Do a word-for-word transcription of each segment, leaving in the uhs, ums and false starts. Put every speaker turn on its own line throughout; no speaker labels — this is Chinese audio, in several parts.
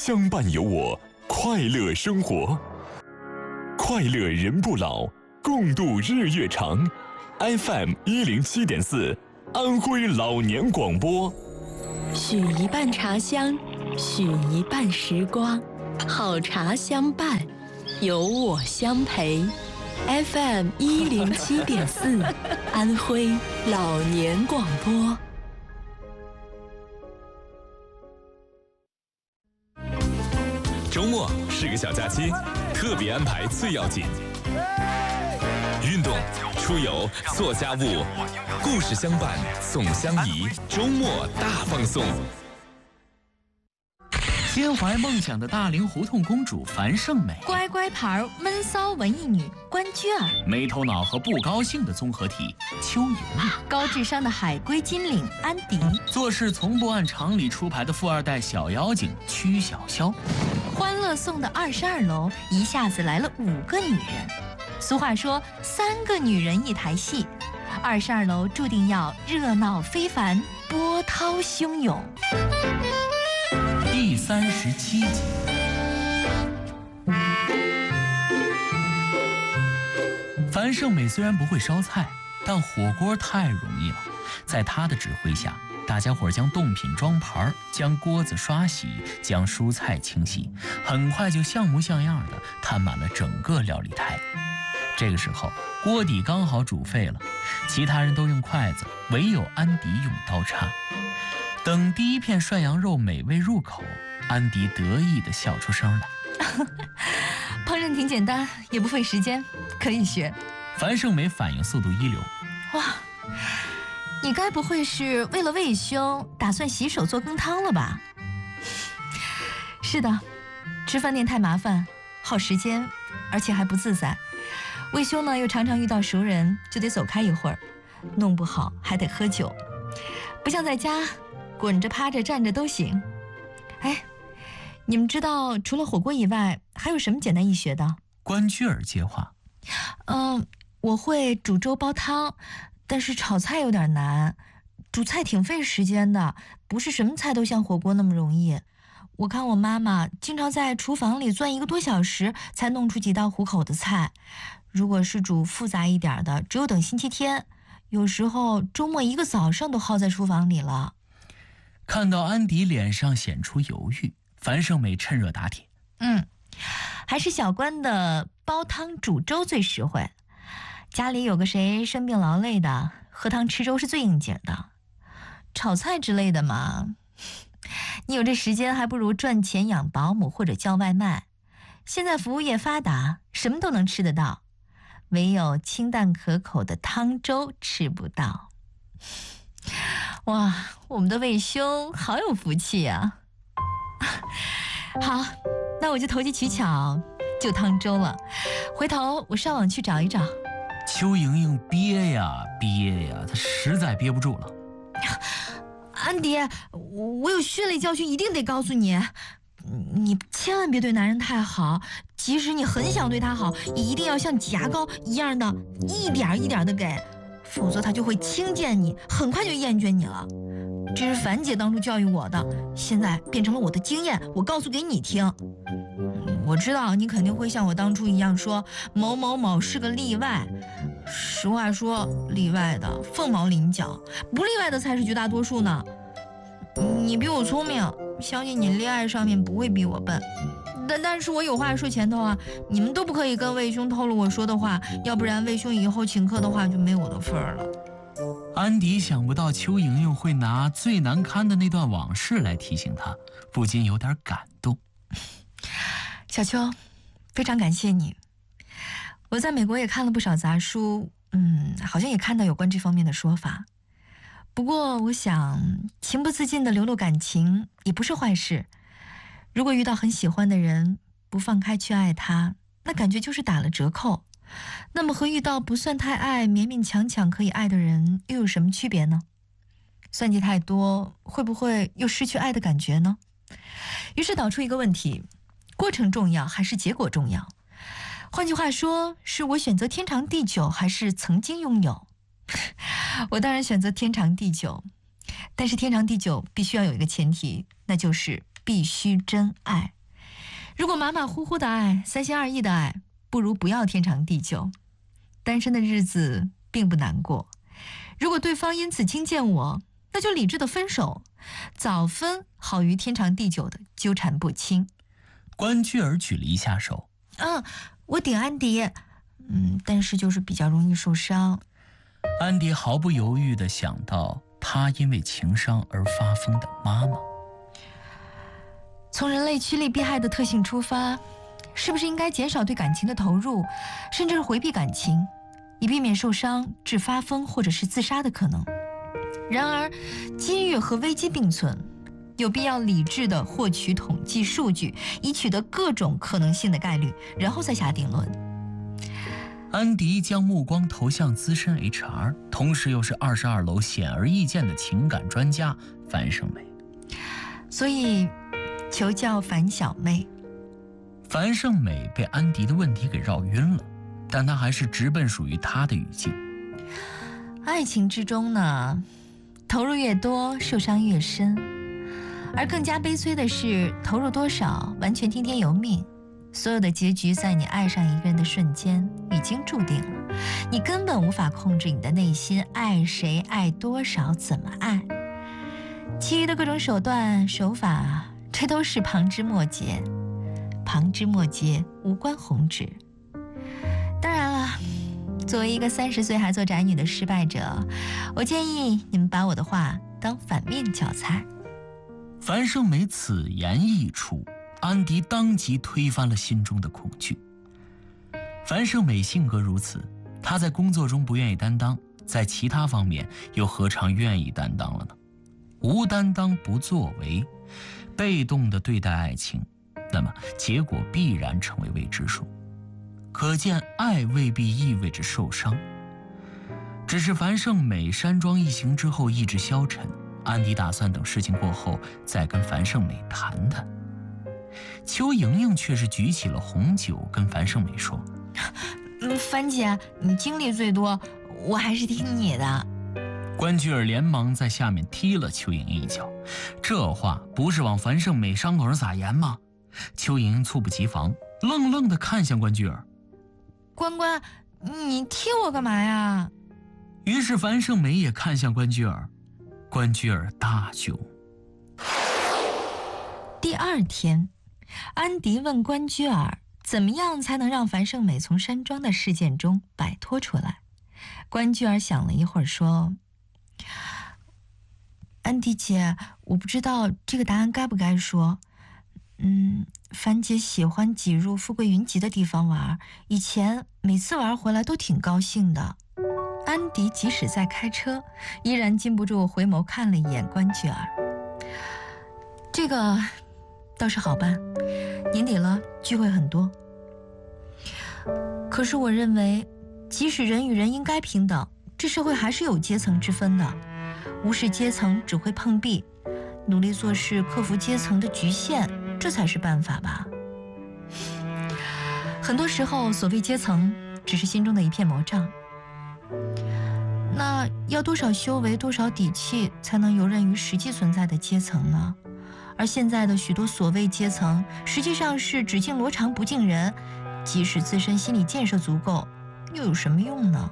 相伴有我，快乐生活。快乐人不老，共度日月长。F M 一零七点四，安徽老年广播。
许一半茶香，许一半时光，好茶相伴，有我相陪。F M 一零七点四，安徽老年广播。
周末是个小假期，特别安排最要紧。运动、出游、做家务，故事相伴，送相宜，周末大放送。
心怀梦想的大龄胡同公主樊胜美，
乖乖牌闷骚文艺女关雎尔，
没头脑和不高兴的综合体邱莹莹，
高智商的海归金领安迪，
做事从不按常理出牌的富二代小妖精曲筱绡。
欢乐颂的二十二楼一下子来了五个女人。俗话说三个女人一台戏，二十二楼注定要热闹非凡，波涛汹涌。
第三十七集。樊胜美虽然不会烧菜，但火锅太容易了。在她的指挥下，大家伙将冻品装盘，将锅子刷洗，将蔬菜清洗，很快就像模像样的摊满了整个料理台。这个时候，锅底刚好煮沸了，其他人都用筷子，唯有安迪用刀叉。等第一片涮羊肉美味入口，安迪得意地笑出声来。
烹饪挺简单，也不费时间，可以学。
樊胜美反应速度一流。
哇，你该不会是为了魏兄打算洗手做羹汤了吧？是的，吃饭店太麻烦，耗时间，而且还不自在。魏兄呢又常常遇到熟人，就得走开一会儿，弄不好还得喝酒，不像在家滚着趴着站着都行。哎，你们知道除了火锅以外还有什么简单易学的？
关雎尔接话。
嗯，我会煮粥煲汤，但是炒菜有点难，煮菜挺费时间的，不是什么菜都像火锅那么容易。我看我妈妈经常在厨房里钻一个多小时才弄出几道糊口的菜，如果是煮复杂一点的，只有等星期天，有时候周末一个早上都耗在厨房里了。
看到安迪脸上显出犹豫，樊胜美趁热打铁。
嗯，还是小关的煲汤煮粥最实惠。家里有个谁生病劳累的，喝汤吃粥是最应景的。炒菜之类的嘛，你有这时间还不如赚钱养保姆或者叫外卖。现在服务业发达，什么都能吃得到，唯有清淡可口的汤粥吃不到。哇，我们的魏兄好有福气啊！好，那我就投机取巧，就汤粥了。回头我上网去找一找。
邱莹莹憋呀憋呀，她实在憋不住了。
安迪，我有血泪教训，一定得告诉你，你千万别对男人太好，即使你很想对他好，也一定要像挤牙膏一样的一点一点的给，否则他就会轻贱你，很快就厌倦你了。这是樊姐当初教育我的，现在变成了我的经验，我告诉给你听。我知道你肯定会像我当初一样说某某某是个例外，实话说，例外的凤毛麟角，不例外的才是绝大多数呢。你比我聪明，相信你恋爱上面不会比我笨，但但是我有话说前头啊，你们都不可以跟魏兄透露我说的话，要不然魏兄以后请客的话就没我的份儿了。
安迪想不到邱莹莹会拿最难堪的那段往事来提醒他，不禁有点感动。
小邱，非常感谢你。我在美国也看了不少杂书，嗯，好像也看到有关这方面的说法。不过我想，情不自禁的流露感情也不是坏事。如果遇到很喜欢的人，不放开去爱他，那感觉就是打了折扣。那么和遇到不算太爱、勉勉强强可以爱的人，又有什么区别呢？算计太多，会不会又失去爱的感觉呢？于是导出一个问题：过程重要还是结果重要？换句话说，是我选择天长地久，还是曾经拥有？我当然选择天长地久，但是天长地久必须要有一个前提，那就是必须真爱。如果马马虎虎的爱，三心二意的爱，不如不要天长地久。单身的日子并不难过，如果对方因此轻贱我，那就理智的分手，早分好于天长地久的纠缠不清。
关雎尔举了一下手。
嗯，我顶安迪，嗯，但是就是比较容易受伤。
安迪毫不犹豫地想到他因为情伤而发疯的妈妈。
从人类趋利避害的特性出发，是不是应该减少对感情的投入，甚至是回避感情，以避免受伤致发疯或者是自杀的可能？然而机遇和危机并存，有必要理智地获取统计数据，以取得各种可能性的概率，然后再下定论。
安迪将目光投向资深 H R， 同时又是二十二楼显而易见的情感专家樊胜美。
所以求教樊小妹。
樊胜美被安迪的问题给绕晕了，但她还是直奔属于她的语境。
爱情之中呢，投入越多，受伤越深，而更加悲催的是，投入多少完全听天由命。所有的结局在你爱上一个人的瞬间已经注定了，你根本无法控制你的内心，爱谁爱多少怎么爱，其余的各种手段手法，这都是旁枝末节，旁枝末节无关宏旨。当然了，作为一个三十岁还做宅女的失败者，我建议你们把我的话当反面教材。
樊胜美此言一出，安迪当即推翻了心中的恐惧。樊胜美性格如此，她在工作中不愿意担当，在其他方面又何尝愿意担当了呢？无担当不作为，被动地对待爱情，那么结果必然成为未知数。可见爱未必意味着受伤。只是樊胜美山庄一行之后意志消沉，安迪打算等事情过后再跟樊胜美谈谈。邱莹莹却是举起了红酒跟樊胜美说：
嗯，樊姐，你经历最多，我还是听你的。
关雎尔连忙在下面踢了邱莹莹一脚，这话不是往樊胜美伤口上撒盐吗？邱莹莹猝不及防，愣愣地看向关雎尔。
关关，你踢我干嘛呀？
于是樊胜美也看向关雎尔，关雎尔大窘。
第二天，安迪问关雎尔怎么样才能让樊胜美从山庄的事件中摆脱出来。关雎尔想了一会儿说：安迪姐，我不知道这个答案该不该说。嗯，樊姐喜欢挤入富贵云集的地方玩，以前每次玩回来都挺高兴的。安迪即使在开车，依然禁不住回眸看了一眼关雎尔。这个倒是好办，年底了，聚会很多。可是我认为，即使人与人应该平等，这社会还是有阶层之分的。无视阶层只会碰壁，努力做事，克服阶层的局限，这才是办法吧。很多时候，所谓阶层，只是心中的一片魔障。那要多少修为，多少底气，才能游刃于实际存在的阶层呢？而现在的许多所谓阶层，实际上是只敬罗长不敬人，即使自身心理建设足够，又有什么用呢？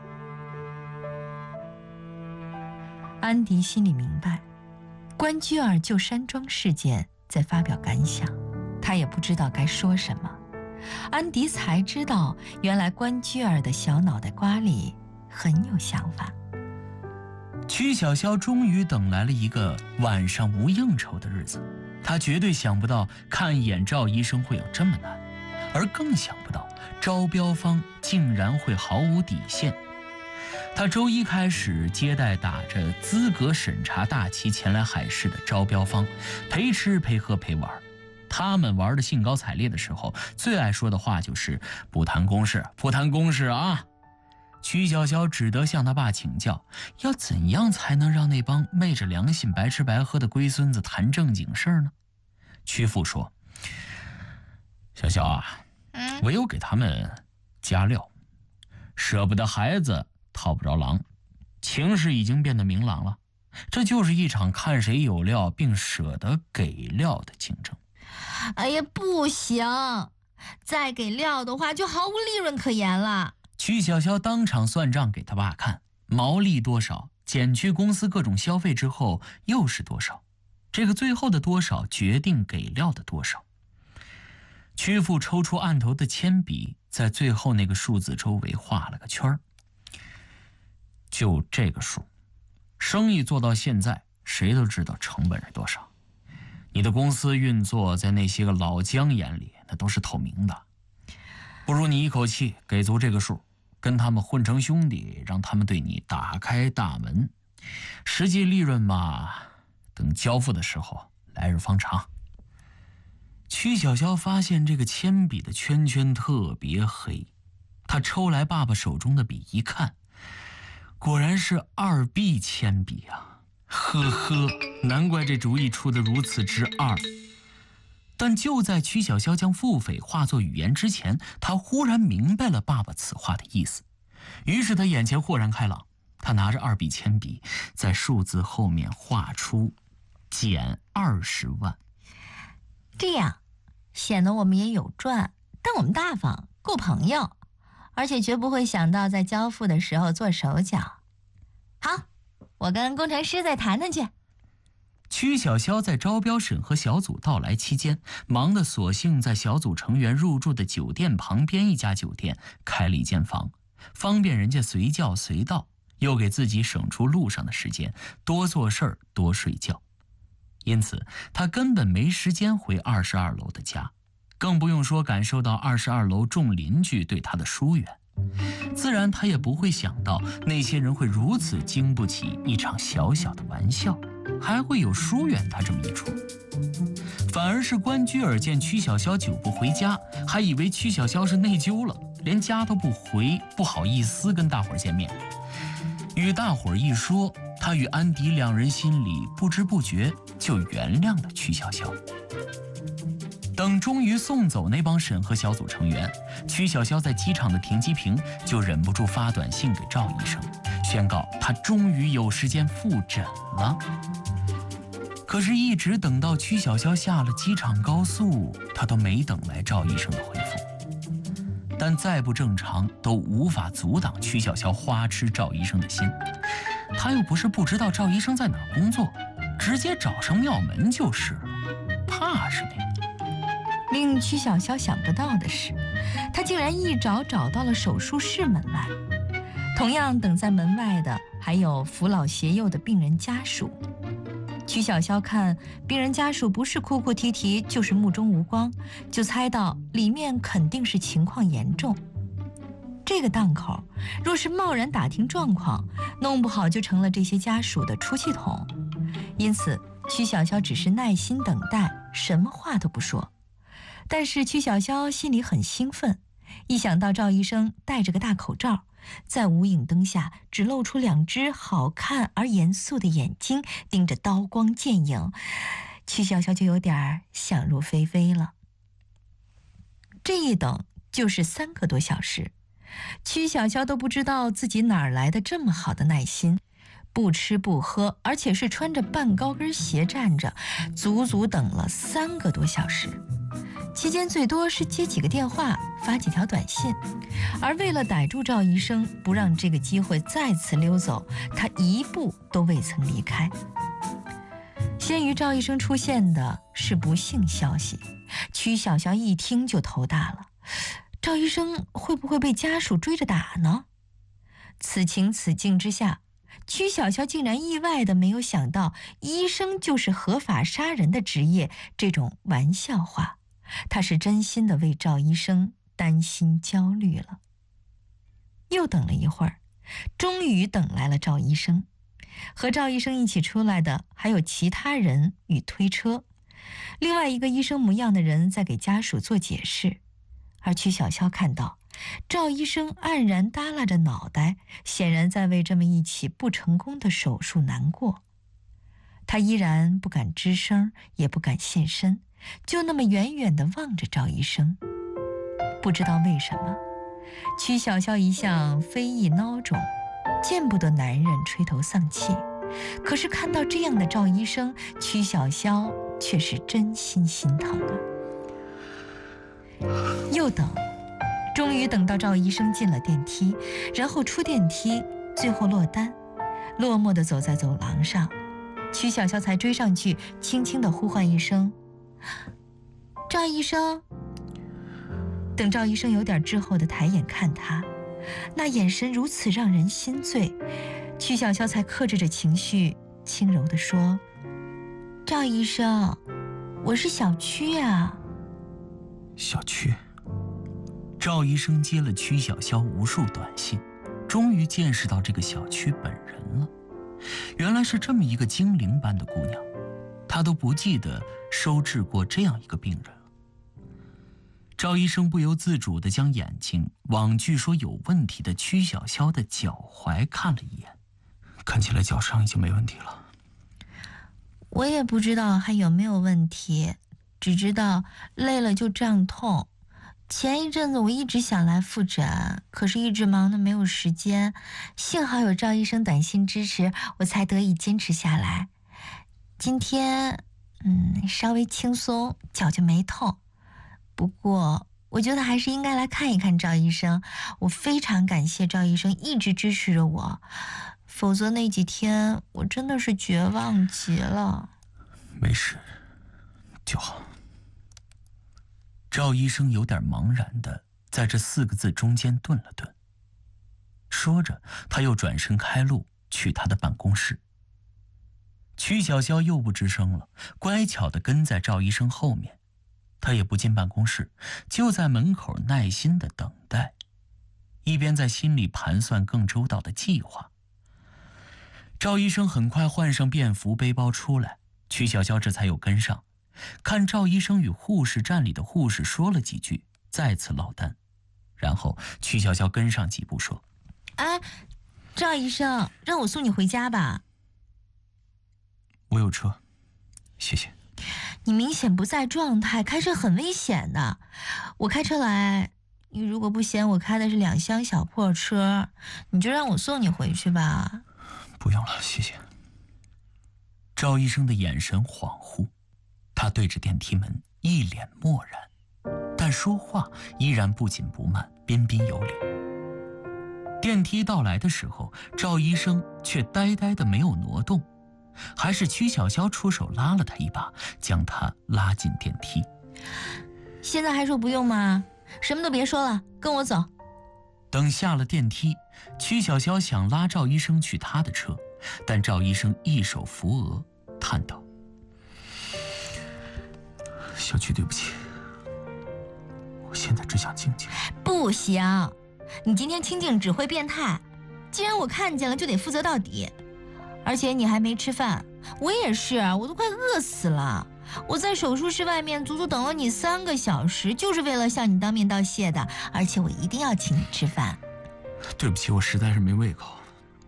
安迪心里明白，关雎尔就山庄事件在发表感想，他也不知道该说什么。安迪才知道，原来关雎尔的小脑袋瓜里很有想法。
曲筱绡终于等来了一个晚上无应酬的日子，她绝对想不到看一眼赵医生会有这么难，而更想不到招标方竟然会毫无底线。他周一开始接待打着资格审查大旗前来海试的招标方，陪吃陪喝陪玩。他们玩的兴高采烈的时候，最爱说的话就是不谈公事不谈公事啊。曲筱绡只得向他爸请教，要怎样才能让那帮昧着良心白吃白喝的龟孙子谈正经事儿呢？曲父说：小绡啊，唯有给他们加料，舍不得孩子套不着狼，情势已经变得明朗了，这就是一场看谁有料并舍得给料的竞争。
哎呀，不行，再给料的话就毫无利润可言了。
曲小潇当场算账给他爸看，毛利多少减去公司各种消费之后又是多少，这个最后的多少决定给料的多少。曲父抽出案头的铅笔，在最后那个数字周围画了个圈儿。就这个数，生意做到现在，谁都知道成本是多少。你的公司运作在那些个老姜眼里，那都是透明的。不如你一口气给足这个数，跟他们混成兄弟，让他们对你打开大门。实际利润嘛，等交付的时候来日方长。曲小潇发现这个铅笔的圈圈特别黑，他抽来爸爸手中的笔一看，果然是二 B 铅笔啊！呵呵，难怪这主意出得如此之二。但就在曲小潇将腹诽化作语言之前，他忽然明白了爸爸此话的意思。于是他眼前豁然开朗，他拿着二 B 铅笔，在数字后面画出减二十万。
这样显得我们也有赚，但我们大方，够朋友，而且绝不会想到在交付的时候做手脚。好，我跟工程师再谈谈去。
曲小潇在招标审核小组到来期间，忙得索性在小组成员入住的酒店旁边一家酒店开了一间房，方便人家随叫随到，又给自己省出路上的时间，多做事儿多睡觉。因此他根本没时间回二十二楼的家，更不用说感受到二十二楼众邻居对他的疏远。自然他也不会想到那些人会如此经不起一场小小的玩笑，还会有疏远他这么一出。反而是关雎尔见曲小潇久不回家，还以为曲小潇是内疚了，连家都不回，不好意思跟大伙儿见面。与大伙儿一说，他与安迪两人心里不知不觉就原谅了曲小潇。等终于送走那帮审核小组成员，曲小潇在机场的停机坪就忍不住发短信给赵医生，宣告他终于有时间复诊了。可是，一直等到曲小潇下了机场高速，他都没等来赵医生的回复。但再不正常，都无法阻挡曲小潇花痴赵医生的心。他又不是不知道赵医生在哪儿工作，直接找上庙门就是了，怕什么呀？
令曲小潇想不到的是，他竟然一找找到了手术室门外。同样等在门外的还有扶老携幼的病人家属。曲小潇看病人家属不是哭哭啼啼，就是目中无光，就猜到里面肯定是情况严重。这个档口若是贸然打听状况，弄不好就成了这些家属的出气筒。因此曲小潇只是耐心等待，什么话都不说。但是曲小潇心里很兴奋，一想到赵医生戴着个大口罩，在无影灯下只露出两只好看而严肃的眼睛，盯着刀光剑影，曲小潇就有点想入非非了。这一等就是三个多小时，曲小潇都不知道自己哪儿来的这么好的耐心，不吃不喝，而且是穿着半高跟鞋站着，足足等了三个多小时。期间最多是接几个电话，发几条短信，而为了逮住赵医生，不让这个机会再次溜走，他一步都未曾离开。先于赵医生出现的是不幸消息，曲小潇一听就头大了，赵医生会不会被家属追着打呢？此情此境之下，曲小潇竟然意外的没有想到医生就是合法杀人的职业这种玩笑话，他是真心的为赵医生担心焦虑了。又等了一会儿，终于等来了赵医生。和赵医生一起出来的还有其他人与推车，另外一个医生模样的人在给家属做解释。而曲小潇看到赵医生黯然耷拉着脑袋，显然在为这么一起不成功的手术难过。他依然不敢吱声，也不敢现身，就那么远远地望着赵医生。不知道为什么，曲小潇一向非议孬种，见不得男人垂头丧气，可是看到这样的赵医生，曲小潇却是真心心疼啊。 又等，终于等到赵医生进了电梯，然后出电梯，最后落单，落寞地走在走廊上。曲小潇才追上去，轻轻地呼唤一声：“赵医生。”等赵医生有点滞后的抬眼看他，那眼神如此让人心醉，曲小潇才克制着情绪，轻柔地说：“赵医生，我是小曲啊。”
小曲。赵医生接了曲小潇无数短信，终于见识到这个小曲本人了。原来是这么一个精灵般的姑娘，她都不记得收治过这样一个病人了。赵医生不由自主地将眼睛往据说有问题的曲小潇的脚踝看了一眼，看起来脚伤已经没问题了。
我也不知道还有没有问题，只知道累了就胀痛。前一阵子我一直想来复诊，可是一直忙得没有时间，幸好有赵医生短信支持，我才得以坚持下来。今天嗯，稍微轻松，脚就没痛。不过我觉得还是应该来看一看赵医生，我非常感谢赵医生一直支持着我，否则那几天我真的是绝望极了。
没事就好。赵医生有点茫然的在这四个字中间顿了顿，说着他又转身开路去他的办公室。曲小潇又不吱声了，乖巧地跟在赵医生后面。他也不进办公室，就在门口耐心地等待，一边在心里盘算更周到的计划。赵医生很快换上便服背包出来，曲小潇这才有跟上。看赵医生与护士站里的护士说了几句，再次落单，然后曲小潇跟上几步说：“
哎，赵医生，让我送你回家吧。”“
我有车，谢谢。”“
你明显不在状态，开车很危险的。我开车来，你如果不嫌我开的是两厢小破车，你就让我送你回去吧。”“
不用了，谢谢。”赵医生的眼神恍惚，他对着电梯门一脸漠然，但说话依然不紧不慢，彬彬有礼。电梯到来的时候，赵医生却呆呆的没有挪动，还是曲小潇出手拉了他一把，将他拉进电梯。
“现在还说不用吗？什么都别说了，跟我走。”
等下了电梯，曲小潇想拉赵医生去他的车，但赵医生一手扶额，叹道：“小曲，对不起，我现在只想静静。”“
不行，你今天清静只会变态，既然我看见了就得负责到底。而且你还没吃饭，我也是，我都快饿死了。我在手术室外面足足等了你三个小时，就是为了向你当面道谢的，而且我一定要请你吃饭。”“
对不起，我实在是没胃口。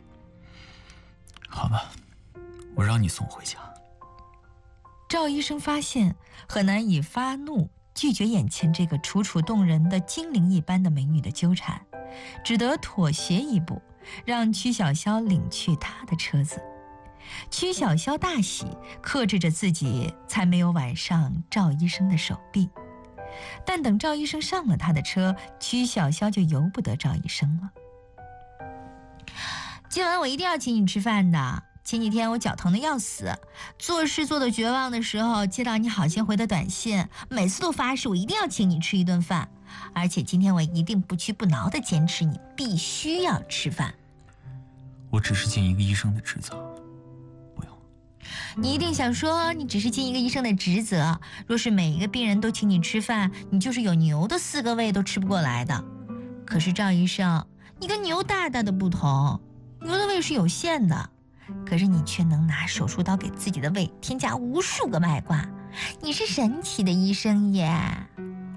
好吧，我让你送回家。”
赵医生发现很难以发怒拒绝眼前这个楚楚动人的精灵一般的美女的纠缠，只得妥协一步，让曲小潇领去他的车子。曲小潇大喜，克制着自己才没有挽上赵医生的手臂。但等赵医生上了他的车，曲小潇就由不得赵医生了。“今晚我一定要请你吃饭的。前几天我脚疼得要死，做事做得绝望的时候，接到你好心回的短信，每次都发誓我一定要请你吃一顿饭，而且今天我一定不屈不挠地坚持你必须要吃饭。”“
我只是尽一个医生的职责，不用。”“
你一定想说你只是尽一个医生的职责，若是每一个病人都请你吃饭，你就是有牛的四个胃都吃不过来的。可是赵医生，你跟牛大大的不同，牛的胃是有限的，可是你却能拿手术刀给自己的胃添加无数个脉挂，你是神奇的医生耶。”“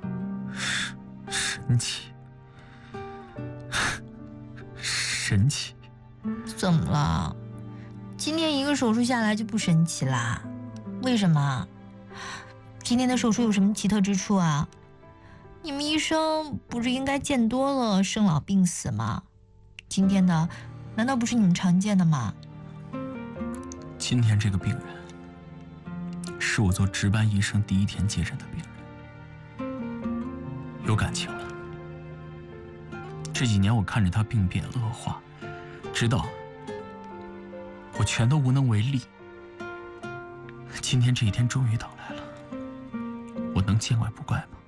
神奇？神奇？
怎么了？今天一个手术下来就不神奇啦？为什么？今天的手术有什么奇特之处啊？你们医生不是应该见多了生老病死吗？今天的难道不是你们常见的吗？”“
今天这个病人是我做值班医生第一天接诊的病人， 有感情了。这几年我看着他病变恶化，直到我全都无能为力。今天这一天终于到来了，我能见怪不怪吗？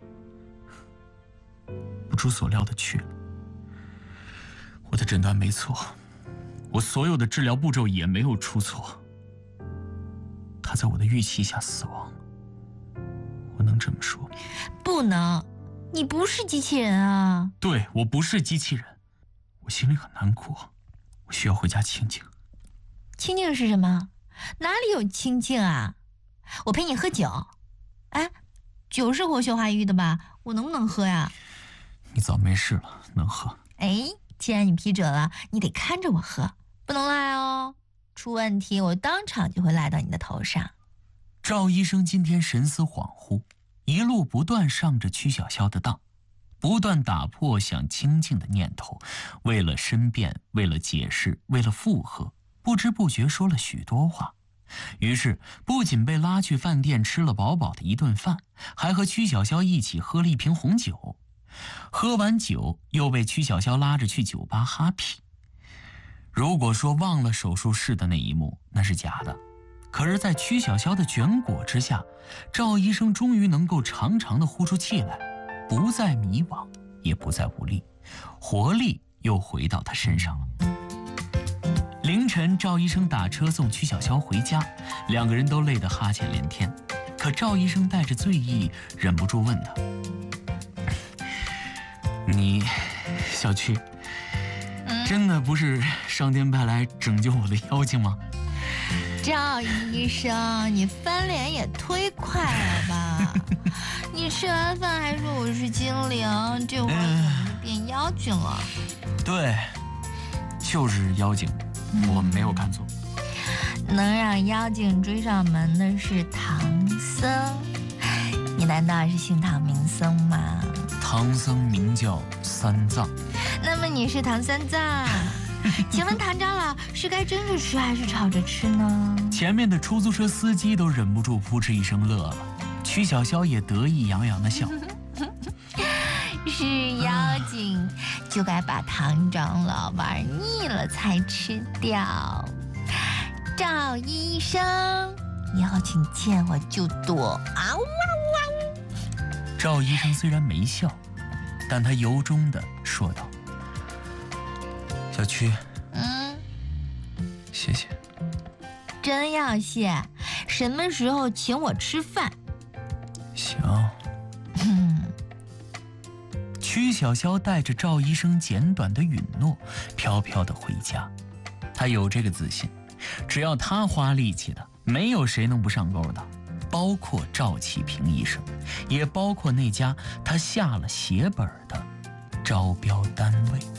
不出所料的去了，我的诊断没错，我所有的治疗步骤也没有出错。他在我的预期下死亡，我能这么说吗？
不能，你不是机器人啊！
对，我不是机器人，我心里很难过，我需要回家清静。
清静是什么？哪里有清静啊？我陪你喝酒。哎，酒是活血化瘀的吧？我能不能喝呀？
你早没事了，能喝。
哎，既然你批准了，你得看着我喝，不能赖哦。出问题我当场就会赖到你的头上。
赵医生今天神思恍惚，一路不断上着曲小潇的当，不断打破想清静的念头，为了申辩，为了解释，为了附和，不知不觉说了许多话。于是不仅被拉去饭店吃了饱饱的一顿饭，还和曲小潇一起喝了一瓶红酒。喝完酒又被曲小潇拉着去酒吧哈皮。如果说忘了手术室的那一幕，那是假的。可是在曲小潇的卷裹之下，赵医生终于能够长长的呼出气来，不再迷惘，也不再无力，活力又回到他身上了。凌晨，赵医生打车送曲小潇回家，两个人都累得哈欠连天。可赵医生带着醉意，忍不住问他：“你，小曲，真的不是上天派来拯救我的妖精吗？”
赵医生，你翻脸也忒快了吧？你吃完饭还说我是精灵，这会儿怎么就变妖精了？
对，就是妖精，我没有看错。
能让妖精追上门的是唐僧，你难道是姓唐名僧吗？
唐僧名叫三藏。
那么你是唐三藏。请问唐长老是该蒸着吃还是炒着吃呢？
前面的出租车司机都忍不住扑哧一声乐了，曲小潇也得意洋洋的笑。
是妖精就该把唐长老玩腻了才吃掉。赵医生，以后请见我就躲啊！呜呜呜！
赵医生虽然没笑，但他由衷地说道：“小曲，
嗯，
谢谢。
真要谢？什么时候请我吃饭？”
行。
嗯。
曲小潇带着赵医生简短的允诺，飘飘地回家。他有这个自信，只要他花力气的，没有谁能不上钩的，包括赵启平医生，也包括那家他下了血本的招标单位。